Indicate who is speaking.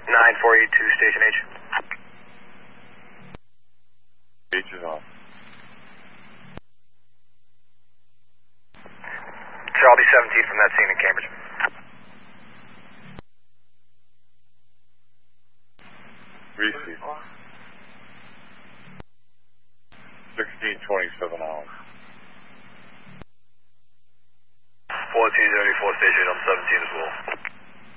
Speaker 1: 9482, Station H.
Speaker 2: H is on.
Speaker 1: Charlie 17 from that scene in Cambridge.
Speaker 2: Receive. 16:27 hours.
Speaker 1: 1434, Station H on 17 as well.